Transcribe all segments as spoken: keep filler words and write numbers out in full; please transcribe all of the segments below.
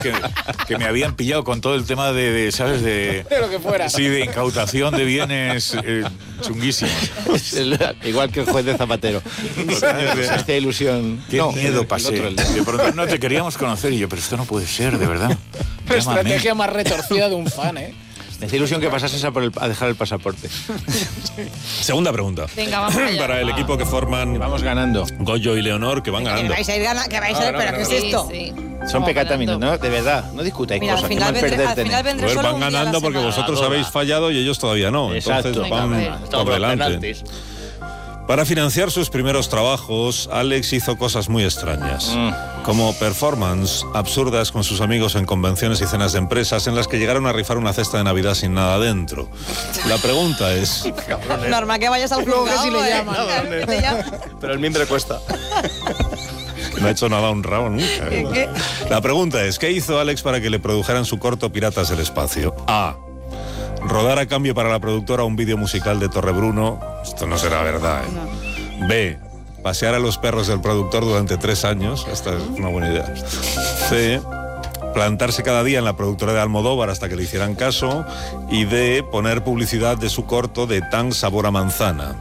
que, que me habían pillado con todo el tema de, de ¿sabes? De, de lo que fuera. Sí, de incautación de bienes eh, chunguísimos. Igual que el juez de Zapatero. Esta ilusión. Qué no, miedo el, pasé. el otro, el... De pronto no te queríamos conocer y yo, pero esto no puede ser, de verdad. La estrategia más retorcida de un fan, ¿eh? Me hace ilusión que pasases a, por el, a dejar el pasaporte. Segunda pregunta. Venga, vamos allá. Para el equipo que forman... Vamos ganando. Goyo y Leonor, que van ganando. Que vais a ir ganando, que vais a ir, pero ¿qué es esto? Sí, sí. Son pecataminos, ¿no? De verdad, no discutáis Mira, cosas. al final, que mal vendré, al perder final vendré Pues solo van un día a la ganando porque semana. vosotros habéis fallado y ellos todavía no. Exacto. Entonces Venga, van a por delante. Para financiar sus primeros trabajos, Alex hizo cosas muy extrañas, mm. como performance absurdas con sus amigos en convenciones y cenas de empresas en las que llegaron a rifar una cesta de Navidad sin nada dentro. La pregunta es... Normal que vayas al Luego juzgado, que si le ¿eh? llaman. Que te llaman. Pero el mimbre cuesta. No ha hecho nada honrado nunca. ¿eh? ¿Qué? La pregunta es, ¿qué hizo Alex para que le produjeran su corto Piratas del Espacio? A. Rodar a cambio para la productora un vídeo musical de Torrebruno. Esto no será verdad, ¿eh? No. B. Pasear a los perros del productor durante tres años. Esta es una buena idea. C. Plantarse cada día en la productora de Almodóvar hasta que le hicieran caso. Y D. Poner publicidad de su corto de Tan sabor a manzana.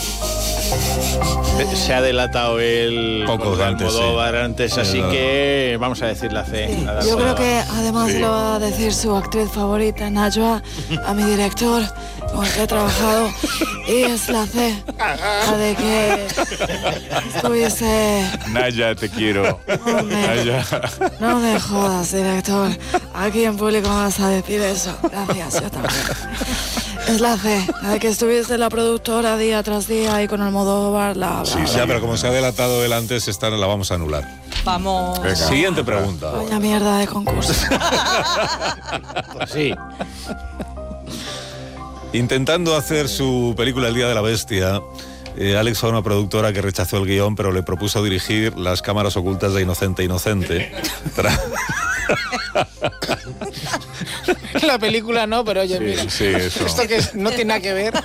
Se ha delatado el Poco antes, Almodóvar sí. antes, así Verdad. que vamos a decir la C. Sí, la yo creo Almodóvar. que además Sí. lo va a decir su actriz favorita, Najwa, a mi director con el que he trabajado, y es la C, la de que estuviese... Naya, te quiero. No me, Naya. no me jodas, director, aquí en público me vas a decir eso. Gracias, yo también. Es la C, la de que estuviese la productora día tras día y con Almodóvar, la... Sí, sí, pero como se ha delatado él antes, esta la vamos a anular. Vamos. Venga. Siguiente pregunta. Vaya mierda de concurso. Sí. Intentando hacer su película El Día de la Bestia, eh, Alex fue a una productora que rechazó el guión, pero le propuso dirigir Las cámaras ocultas de Inocente Inocente. Tra- La película no, pero oye, Sí, mira. sí, eso. Esto que es- no tiene nada que ver.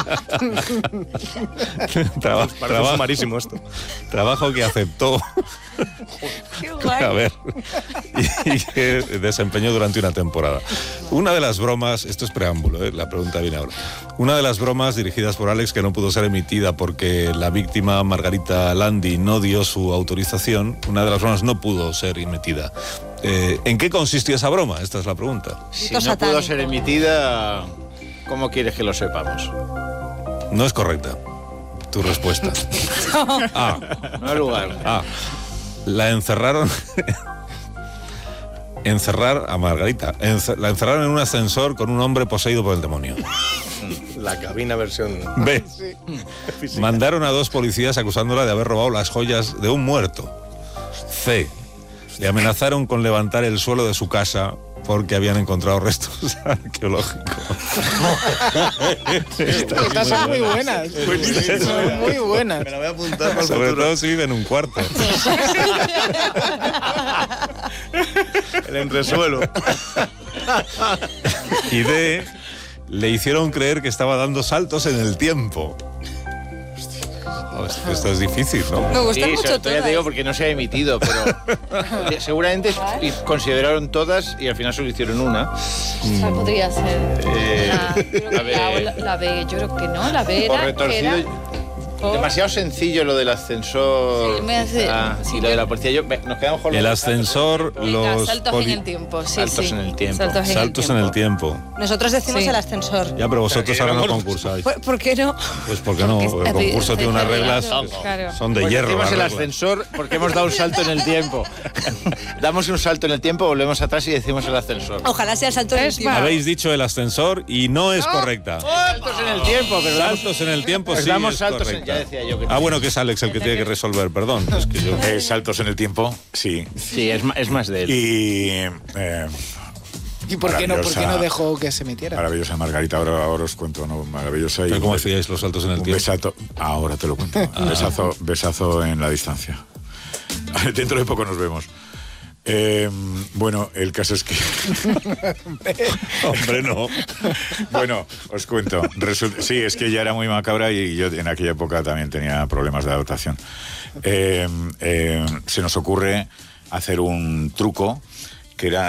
Traba- Parece trabajo, sumarísimo esto. trabajo que aceptó. Qué guay. A ver, y, y que desempeñó durante una temporada. Una de las bromas, esto es preámbulo, ¿eh? La pregunta viene ahora. Una de las bromas dirigidas por Alex que no pudo ser emitida porque la víctima Margarita Landi no dio su autorización, una de las bromas no pudo ser emitida. Eh, ¿En qué consistió esa broma? Esta es la pregunta. Si Rito no pudo satánico. ser emitida, ¿cómo quieres que lo sepamos? No es correcta tu respuesta. A. No hay lugar. A. La encerraron... Encerrar a Margarita. Ence- la encerraron en un ascensor con un hombre poseído por el demonio. La cabina versión... B. Mandaron a dos policías acusándola de haber robado las joyas de un muerto. C. Le amenazaron con levantar el suelo de su casa porque habían encontrado restos arqueológicos. Estas son muy buenas. Son muy buenas. Me la voy a apuntar para el Sobre futuro. todo si vive en un cuarto. El entresuelo. Y D. Le hicieron creer que estaba dando saltos en el tiempo. Hostia, esto es difícil, ¿no? Me gustan Sí, mucho sobre todo ya todas. te digo porque no se ha emitido, pero eh, seguramente y consideraron todas y al final solo hicieron una. Esa podría ser. Eh, la, yo creo que a ver. la, la- la B, yo creo que no. La B Por era. que retorcido. era por- Demasiado sencillo lo del ascensor. Sí, me hace- Ah, sí, y lo de yo- la policía. Yo, me- nos quedamos con El lo- ascensor, Venga, los saltos poli- en el tiempo. Sí, Saltos sí. en el tiempo. Saltos en saltos el en el tiempo. tiempo. Nosotros decimos Sí. el ascensor. Ya, pero vosotros ahora no íbamos- concursáis. ¿Por, por qué no? Pues porque no, Porque el es- concurso es- tiene unas es- reglas claro. son de Pues hierro. decimos las el reglas. ascensor porque hemos dado un salto en el tiempo. Damos un salto en el tiempo, volvemos atrás y decimos el ascensor. Ojalá sea el salto del tiempo. Habéis dicho el ascensor y no es correcta. Saltos en el tiempo, pero damos- Saltos en el tiempo, pues sí damos es saltos en- correcta. ya decía yo que Ah, bueno, que es Alex el que tiene que resolver, perdón. Es que yo... Eh, saltos en el tiempo, sí. Sí, es, ma- es más de él. Y... eh, ¿Y por qué no? ¿Por qué no Maravillosa. dejó que se metiera? maravillosa Margarita, ahora, ahora os cuento, ¿no? Maravillosa. Y Pero ¿Cómo un- hacíais los saltos en el un tiempo? besazo, ahora te lo cuento. Un besazo, besazo en la distancia. Dentro de poco nos vemos. Eh, bueno, el caso es que... Hombre, no. Bueno, os cuento. Resulta- sí, es que ella era muy macabra y yo en aquella época también tenía problemas de adaptación. Eh, eh, se nos ocurre hacer un truco que era